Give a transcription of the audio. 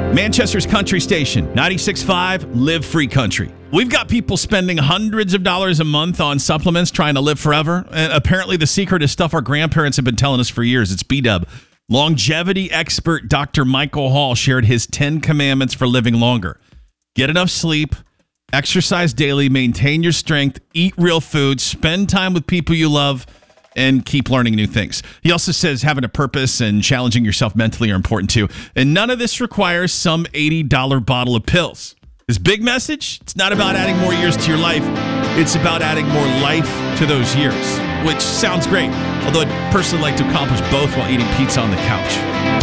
Manchester's country station, 96.5, Live Free Country. We've got people spending hundreds of dollars a month on supplements trying to live forever. And apparently the secret is stuff our grandparents have been telling us for years. It's B-Dub. Longevity expert Dr. Michael Hall shared his 10 commandments for living longer. Get enough sleep, exercise daily, maintain your strength, eat real food, spend time with people you love, and keep learning new things. He also says having a purpose and challenging yourself mentally are important too. And none of this requires some $80 bottle of pills. His big message, it's not about adding more years to your life. It's about adding more life to those years, which sounds great. Although I'd personally like to accomplish both while eating pizza on the couch.